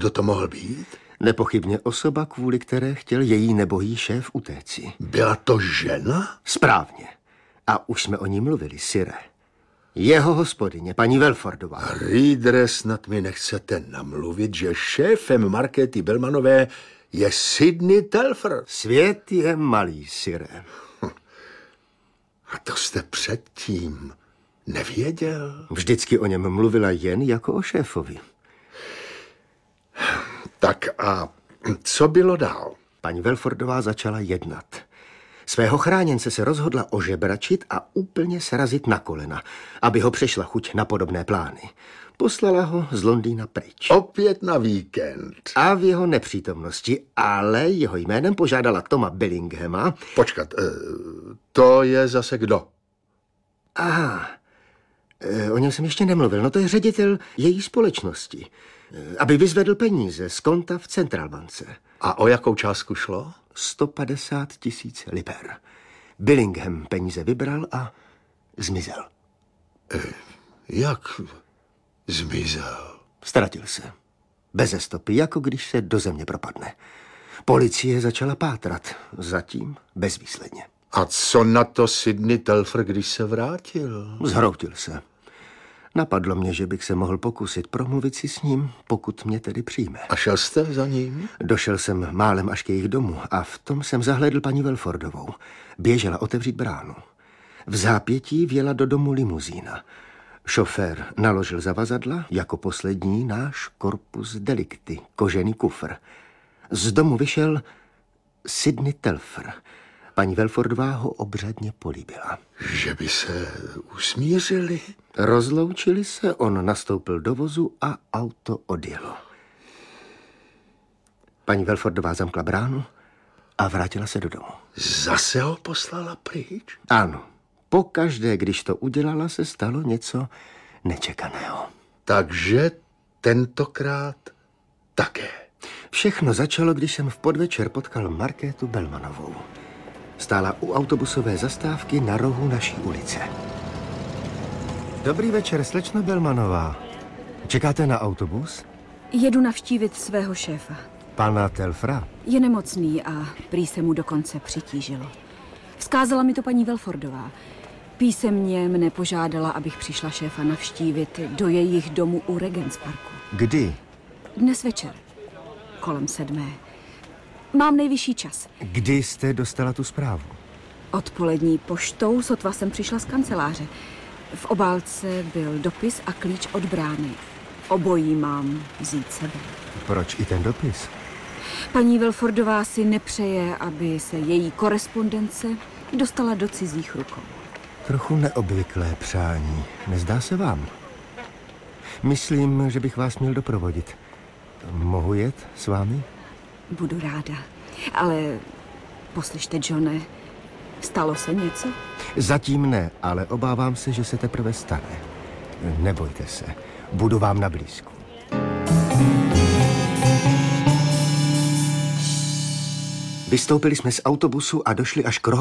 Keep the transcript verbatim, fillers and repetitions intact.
kdo to mohl být? Nepochybně osoba, kvůli které chtěl její nebohý šéf utéci. Byla to žena? Správně. A už jsme o ní mluvili, sire. Jeho hospodyně, paní Welfordová. Rýdre, snad mi nechcete namluvit, že šéfem Markéty Bellmanové je Sidney Telfer. Svět je malý, sire. A to jste předtím nevěděl? Vždycky o něm mluvila jen jako o šéfovi. Tak a co bylo dál? Paní Welfordová začala jednat. Svého chráněnce se rozhodla ožebračit a úplně srazit na kolena, aby ho přešla chuť na podobné plány. Poslala ho z Londýna pryč. Opět na víkend. A v jeho nepřítomnosti, ale jeho jménem požádala Toma Billinghama. Počkat, to je zase kdo? Aha, o něm jsem ještě nemluvil. No to je ředitel její společnosti, aby vyzvedl peníze z konta v Centralbance. A o jakou částku šlo? sto padesát tisíc liber. Billingham peníze vybral a zmizel. E, jak zmizel? Ztratil se. Beze stopy, jako když se do země propadne. Policie začala pátrat, zatím bezvýsledně. A co na to Sidney Telfer, když se vrátil? Zhroutil se. Napadlo mě, že bych se mohl pokusit promluvit si s ním, pokud mě tedy přijme. A šel jste za ním? Došel jsem málem až k jejich domu a v tom jsem zahlédl paní Welfordovou. Běžela otevřít bránu. V zápětí vjela do domu limuzína. Šofér naložil zavazadla, jako poslední náš corpus delicti, kožený kufr. Z domu vyšel Sidney Telfer. Paní Welfordová ho obřadně políbila. Že by se usmířili? Rozloučili se, on nastoupil do vozu a auto odjelo. Paní Welfordová zamkla bránu a vrátila se do domu. Zase ho poslala pryč? Ano. Pokaždé, když to udělala, se stalo něco nečekaného. Takže tentokrát také. Všechno začalo, když jsem v podvečer potkal Markétu Bellmanovou. Stála u autobusové zastávky na rohu naší ulice. Dobrý večer, slečno Bellmanová. Čekáte na autobus? Jedu navštívit svého šéfa. Pana Telfera? Je nemocný a prý se mu dokonce přitížilo. Vzkázala mi to paní Welfordová. Písemně mne požádala, abych přišla šéfa navštívit do jejich domu u Regents Parku. Kdy? Dnes večer. Kolem sedmé. Mám nejvyšší čas. Kdy jste dostala tu zprávu? Odpolední poštou, sotva jsem přišla z kanceláře. V obálce byl dopis a klíč od brány. Obojí mám vzít sebou. Proč i ten dopis? Paní Welfordová si nepřeje, aby se její korespondence dostala do cizích rukou. Trochu neobvyklé přání. Nezdá se vám? Myslím, že bych vás měl doprovodit. Mohu jet s vámi? Budu ráda. Ale poslyšte, Johne, stalo se něco? Zatím ne, ale obávám se, že se teprve stane. Nebojte se, budu vám na blízku. Vystoupili jsme z autobusu a došli až k rohu